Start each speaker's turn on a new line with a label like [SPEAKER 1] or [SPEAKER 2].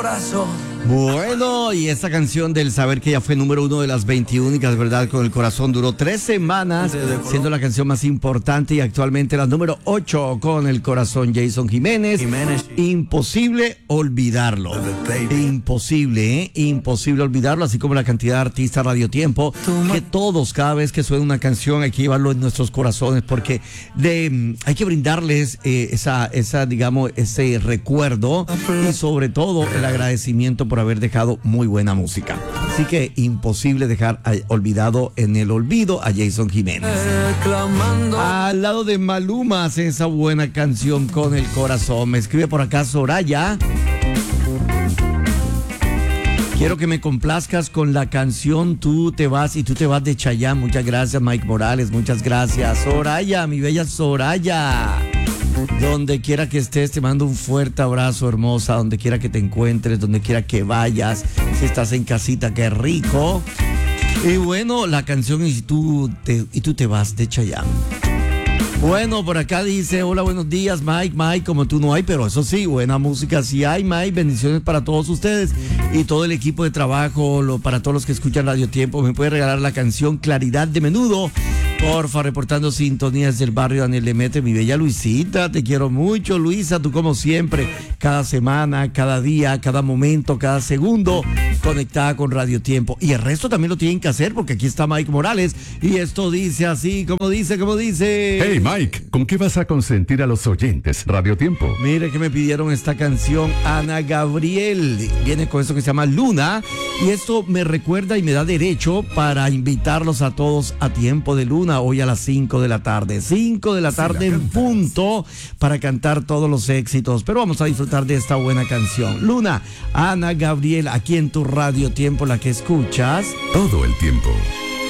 [SPEAKER 1] corazón.
[SPEAKER 2] Bueno, y esta canción del saber que ya fue número 1 de las 21, ¿verdad? Con el corazón duró 3 semanas, siendo la canción más importante y actualmente la número 8 con el corazón. Jason Jiménez. Imposible olvidarlo. Imposible, imposible olvidarlo, así como la cantidad de artistas Radio Tiempo, que todos, cada vez que suena una canción, hay que llevarlo en nuestros corazones, porque hay que brindarles digamos, ese recuerdo y sobre todo el agradecimiento por haber dejado muy buena música. Así que imposible dejar olvidado en el olvido a Jason Jiménez. Al lado de Maluma hace esa buena canción con el corazón. Me escribe por acá Soraya. Quiero que me complazcas con la canción Tú te vas y tú te vas de Chayanne. Muchas gracias, Mike Morales. Muchas gracias, Soraya, mi bella Soraya. Donde quiera que estés, te mando un fuerte abrazo, hermosa. Donde quiera que te encuentres, donde quiera que vayas. Si estás en casita, qué rico. Y bueno, la canción y tú te vas de Chayanne. Bueno, por acá dice, hola, buenos días, Mike, como tú no hay, pero eso sí, buena música sí hay, Mike, bendiciones para todos ustedes y todo el equipo de trabajo, para todos los que escuchan Radio Tiempo. Me puede regalar la canción Claridad de Menudo, porfa, reportando sintonías del barrio Daniel Lemete. Mi bella Luisita, te quiero mucho, Luisa, tú como siempre, cada semana, cada día, cada momento, cada segundo, conectada con Radio Tiempo. Y el resto también lo tienen que hacer, porque aquí está Mike Morales, y esto dice así, como dice.
[SPEAKER 3] Hey, Mike, ¿con qué vas a consentir a los oyentes? Radio Tiempo.
[SPEAKER 2] Mire que me pidieron esta canción, Ana Gabriel. Viene con esto que se llama Luna. Y esto me recuerda y me da derecho para invitarlos a todos a Tiempo de Luna, hoy a las 5 de la tarde. 5 de la tarde en punto, para cantar todos los éxitos. Pero vamos a disfrutar de esta buena canción. Luna, Ana Gabriel, aquí en tu Radio Tiempo, la que escuchas
[SPEAKER 3] todo el tiempo.